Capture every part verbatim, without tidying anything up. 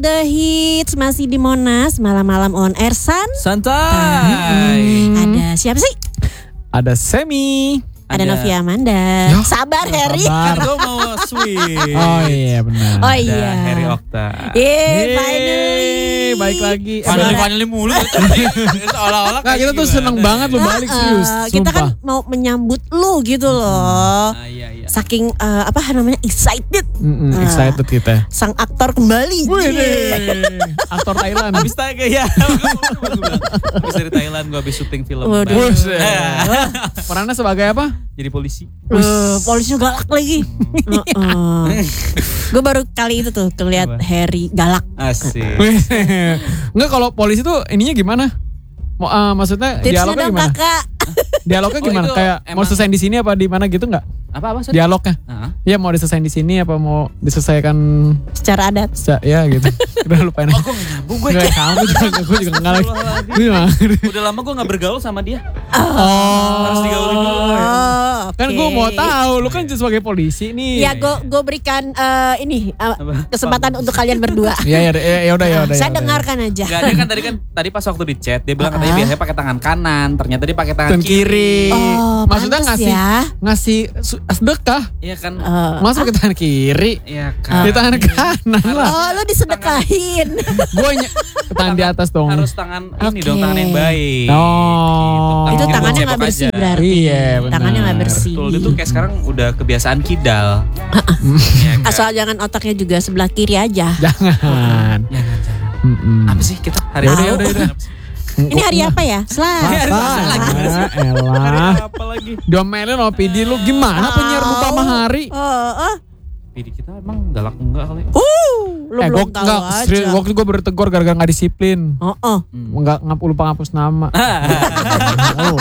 The Hits masih di Monas, malam-malam on air San. Santai. Ada siapa sih? Ada Semi. Ada, ada Novia Amanda. Ya, sabar Harry. Sabar. Gue mau switch. Oh iya benar. Oh Ada iya. Harry Okta. Yeay, finally. Baik lagi. Finally, finally mulu. Seolah-olah Nah, kita tuh seneng banget lu balik Uh, serius. uh, kita kan mau menyambut lu gitu loh. Ah, iya, iya. Saking uh, apa namanya excited. Mm-mm, Uh, excited kita. Sang aktor kembali. Wih, Yeay. aktor Thailand. Habis tanya ya. Habis dari Thailand gue habis syuting film. Waduh. baru. Perannya sebagai apa? Jadi polisi. Uh, polisinya galak lagi. uh, uh. Gue baru kali itu tuh ngeliat Apa? Harry galak. Asik. Enggak, kalau polisi tuh ininya gimana? Mau uh, maksudnya Tipsnya dialognya dong gimana? kakak. Dialognya Oh, gimana? itu Kayak mau emang- selesai di sini apa di mana gitu nggak? Apa apa sorry? Dialognya? Ah. Iya, mau diselesain di sini apa mau diselesaikan Secara adat. se- ya gitu. Udah lupain. Oh gue gak nyambung gue. Gue kamu juga gue juga enggak lagi. Astagfirullahaladzim. Gue juga nggak. Udah lama gue gak bergaul sama dia. Oh. Harus digaulin dulu. Oh, Kan oke. gue mau tahu, lu kan sebagai polisi nih. Ya gue gue berikan eh, ini eh, Apa? kesempatan untuk kalian berdua. Ya ya ya ya udah ya udah. Saya ya udah. dengarkan aja. Gak, dia kan tadi kan tadi pas waktu di chat dia bilang Ah. katanya biasanya pakai tangan kanan, ternyata dia pakai tangan Tangan kiri. Oh, Maksudnya pantes ngasih ya. ngasih su- sedekah. Iya kan? Eh, Masa pakai tangan kiri? Iya kan. Di tangan kanan lah. oh, lu disedekahin. Gue ny- tangan di atas dong. Harus tangan ini Oke. dong, tangan yang baik. Oh. Gitu. Itu Tangan tangannya kiri nggak buat bersih cebok aja. berarti. Iya, benar. Tangannya nggak bersih. Betul, dia tuh kayak sekarang udah kebiasaan kidal. Iya kan? Asal jangan otaknya juga sebelah kiri aja. Jangan. Jangan, jangan. Mm-mm. Apa sih kita hari Yaudah, ini? yaudah, yaudah. Ini hari apa ya? Selasa. Hari Selasa lagi. Ah, Hari elah. apa lagi? Diomelin sama P D lu gimana penyiar lupa sama hari? Oh, oh. Pilih kita emang galak enggak kali? Uh, lu eh gue belum tahu enggak, aja. serius, waktu gue baru tegur gara-gara gak disiplin. Oh, oh. Enggak ngap lupa ngapus nama. Oh.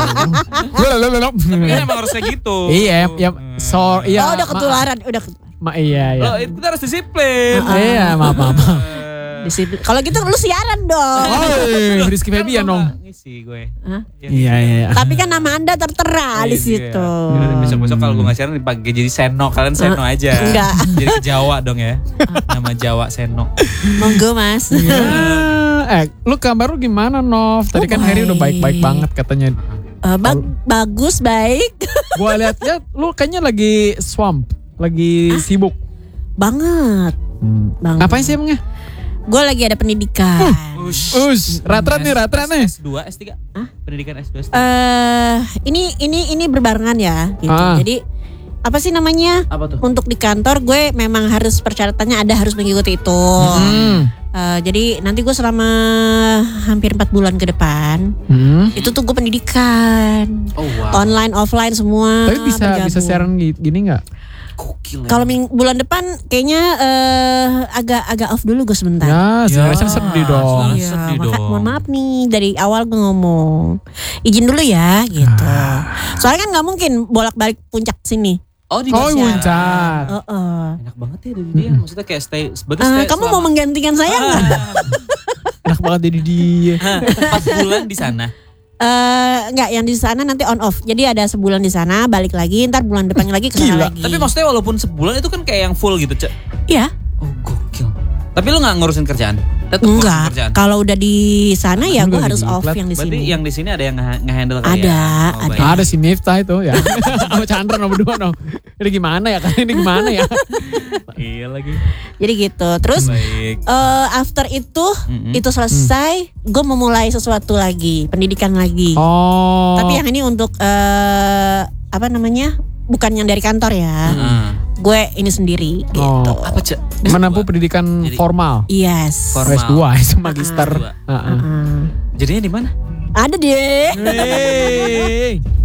Tapi kan emang harus kayak gitu. Iya, ya, so, iya. Oh, udah ma- ketularan, udah ketularan. Ma, iya, iya. Loh, itu kita harus disiplin. Iya, maaf, maaf. maaf. Disiplin. Kalau gitu lu siaran dong. Oh, Rizky Kan Febian gua dong. nggak ngisi gue. Hah? Ya, Iya, iya, iya. Tapi kan nama Anda tertera di Iya, situ. iya. Yaudah, besok-besok kalau gue nggak siaran dipakai jadi Seno. Kalian Seno aja. Enggak. Jadi Jawa dong ya. Nama Jawa Seno. Monggo Mas. Eh, lu kabar lu gimana, Nov? Tadi Oh, kan Harry udah baik. baik-baik banget katanya. Eh, bag- bagus, baik. Gua lihat-lihat lu kayaknya lagi swamp, lagi sibuk. Banget. Hmm. Banget. Ngapain sih emangnya? Gue lagi ada pendidikan. Ush. Us, rat-rat nih, rat-rat nih. S dua, S tiga. Hah? Pendidikan S dua, S tiga. Eh, ini ini ini berbarengan ya, gitu. Ah. Jadi apa sih namanya? Apa tuh? Untuk di kantor gue memang harus persyaratannya ada harus mengikuti itu. Hmm. Eh, jadi nanti gue selama hampir empat bulan ke depan Hmm. itu tuh gue pendidikan Oh wow. online offline semua. Tapi bisa bergabung. bisa siaran gi- gini nggak? Gokil ya. Kalau ming- bulan depan kayaknya eh, agak agak off dulu gue sebentar. Ya, sebenarnya Ya, sedih dong. sebenarnya Iya, sedih maka- dong. mohon maaf nih dari awal gue ngomong izin dulu ya gitu. Soalnya kan nggak mungkin bolak-balik puncak sini. Oh di Oh, Indonesia. puncak. Heeh. Enak banget ya dari dia. Maksudnya kayak stay. Berarti Eh, stay kamu selama- mau menggantikan saya nggak? Enak banget jadi dia. empat bulan di sana. Eh, nggak, yang di sana nanti on off. Jadi ada sebulan di sana, balik lagi, ntar bulan depannya lagi ke sana Gila. lagi. Tapi maksudnya walaupun sebulan itu kan kayak yang full gitu, Cek. Iya, Oh, gokil. Tapi lu gak ngurusin kerjaan? Tetep ngurusin enggak. kerjaan. Kalau udah di sana ya gue Enggak, harus di off flat. yang di Berarti sini. yang di sini ada yang nge- nge-handle kali Ada, ya? Oh, ada. baik. Ada si Miftah itu ya. Sama Chandra no berdua no. Ini gimana ya? Kan ini gimana ya? Iya lagi. Jadi gitu. Terus Baik. eh, after itu Mm-mm. itu selesai, gue memulai sesuatu lagi, pendidikan lagi. Oh. Tapi yang ini untuk eh, apa namanya? Bukan yang dari kantor ya. Heeh. Gue ini sendiri gitu. Oh. Apa, Cek? menempuh pendidikan Jadi- formal. Yes. Formal. S dua, itu magister. S dua. Heeh. Heeh. Jadinya di mana? Ada deh. Hey.